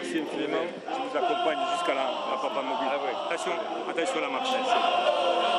Merci infiniment. Je vous accompagne jusqu'à la Papa Mobile. Ah ouais. Attention à la marche.